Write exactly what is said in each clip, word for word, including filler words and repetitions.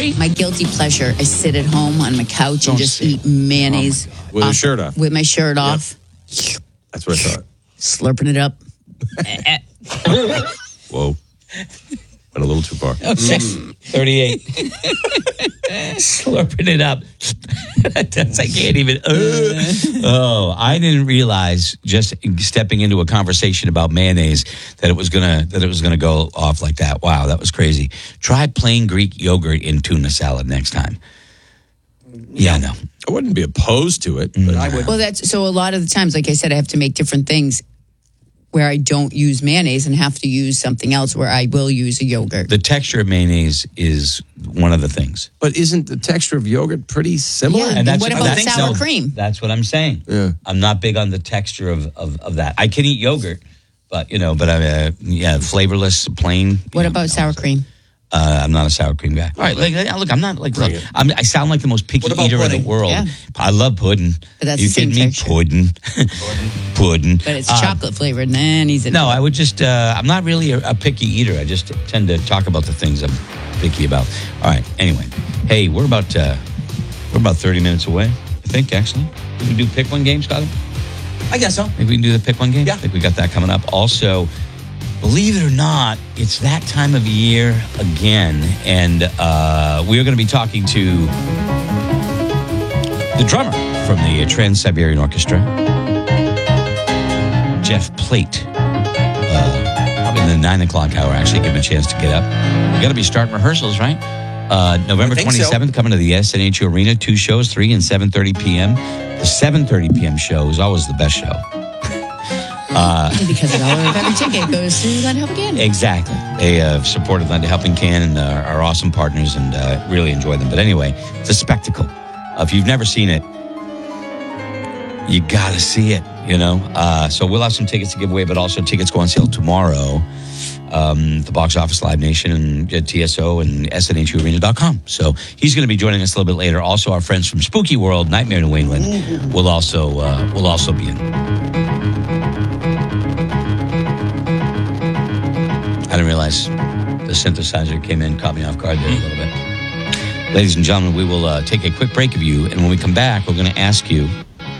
Really? My guilty pleasure. I sit at home on my couch Don't and just see. eat mayonnaise. Oh with off, a shirt off. With my shirt off. That's what I thought. Slurping it up. Whoa. Went a little too far. Okay. thirty-eight. Slurping it up. That's, I can't even. Uh. Oh, I didn't realize just stepping into a conversation about mayonnaise that it was gonna that it was gonna go off like that. Wow, that was crazy. Try plain Greek yogurt in tuna salad next time. Yeah, no. I wouldn't be opposed to it, but I would. Well, that's so a lot of the times, like I said, I have to make different things where I don't use mayonnaise and have to use something else where I will use a yogurt. The texture of mayonnaise is one of the things. But isn't the texture of yogurt pretty similar? Yeah, and what about that's- sour no, cream? That's what I'm saying. Yeah. I'm not big on the texture of, of, of that. I can eat yogurt, but, you know, but I, uh, yeah, flavorless, plain. What know, about no, sour cream? Uh, I'm not a sour cream guy. All right, like, look, I'm not like, look, I'm, I sound like the most picky eater pudding? in the world. Yeah. I love pudding. But that's you the same kidding me? texture. Pudding. Pudding. But it's Uh, chocolate flavored, and then he's in No, I would just, uh, I'm not really a, a picky eater. I just tend to talk about the things I'm picky about. All right, anyway. Hey, we're about, uh, we're about thirty minutes away, I think, actually. Can we do pick one game, Scott? I guess so. Maybe we can do the pick one game? Yeah. I think we got that coming up. Also, believe it or not, it's that time of year again. And uh, we are going to be talking to the drummer from the Trans-Siberian Orchestra, Jeff Plate. Uh, probably in the nine o'clock hour, actually, give him a chance to get up. We got to be starting rehearsals, right? Uh, November I think so. twenty-seventh, coming to the S N H U Arena. Two shows, three and seven thirty p.m. The seven thirty p.m. show is always the best show. because a dollar of every ticket goes to Lend Helping Hand. Exactly. They uh, supported Lend a Helping Hand and uh, are awesome partners and uh, really enjoy them. But anyway, it's a spectacle. Uh, if you've never seen it, you got to see it, you know. Uh, so we'll have some tickets to give away, but also tickets go on sale tomorrow. Um, the Box Office, Live Nation, and uh, T S O, and S N H U arena dot com. So he's going to be joining us a little bit later. Also, our friends from Spooky World, Nightmare New England, will also uh, will also be in. I didn't realize the synthesizer came in, caught me off guard there a little bit. Ladies and gentlemen, we will uh, take a quick break of you, and when we come back, we're going to ask you.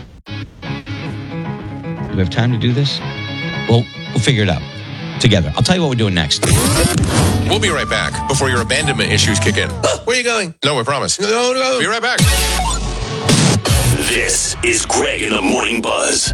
Do we have time to do this? Well, we'll figure it out together. I'll tell you what we're doing next. We'll be right back before your abandonment issues kick in. Where are you going? No, we promise. No, no. Be right back. This is Greg in the Morning Buzz.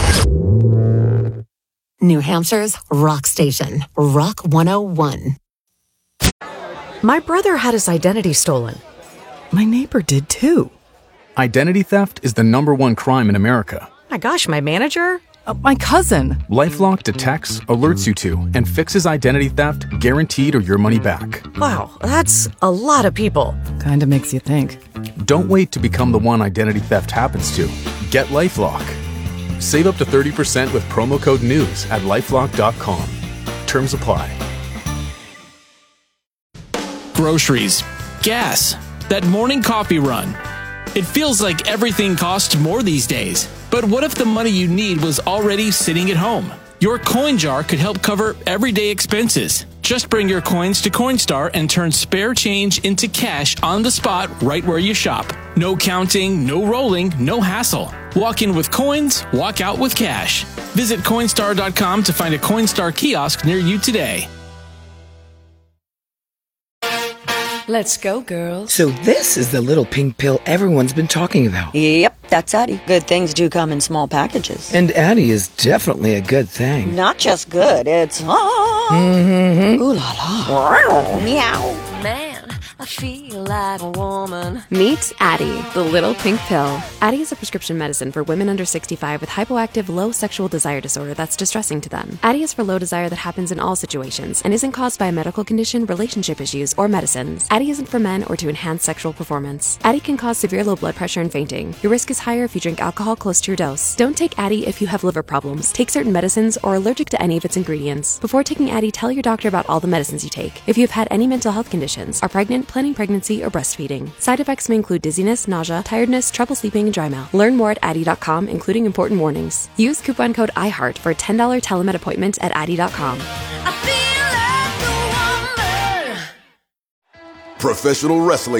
New Hampshire's rock station, Rock one oh one. My brother had his identity stolen. My neighbor did too. Identity theft is the number one crime in America. My gosh, my manager? Uh, my cousin. LifeLock detects, alerts you to, and fixes identity theft guaranteed or your money back. Wow, that's a lot of people. Kinda makes you think. Don't wait to become the one identity theft happens to. Get LifeLock. Save up to thirty percent with promo code NEWS at lifelock dot com. Terms apply. Groceries, gas, that morning coffee run. It feels like everything costs more these days. But what if the money you need was already sitting at home? Your coin jar could help cover everyday expenses. Just bring your coins to Coinstar and turn spare change into cash on the spot right where you shop. No counting, no rolling, no hassle. Walk in with coins, walk out with cash. Visit Coinstar dot com to find a Coinstar kiosk near you today. Let's go, girls. So this is the little pink pill everyone's been talking about. Yep, that's Addie. Good things do come in small packages. And Addie is definitely a good thing. Not just good, it's... Ah, mm-hmm. Ooh la la. Meow. Man, I feel like a woman. Meet Addie, the little pink pill. Addie is a prescription medicine for women under sixty-five with hypoactive low sexual desire disorder that's distressing to them. Addie is for low desire that happens in all situations and isn't caused by a medical condition, relationship issues, or medicines. Addie isn't for men or to enhance sexual performance. Addie can cause severe low blood pressure and fainting. Your risk is higher if you drink alcohol close to your dose. Don't take Addie if you have liver problems, take certain medicines, or are allergic to any of its ingredients. Before taking Addie, tell your doctor about all the medicines you take. If you have had any mental health conditions, are pregnant, planning pregnancy, or breastfeeding. Side effects may include dizziness, nausea, tiredness, trouble sleeping, and dry mouth. Learn more at Addie dot com, including important warnings. Use coupon code iHeart for a ten dollars telemed appointment at Addie dot com. Professional wrestling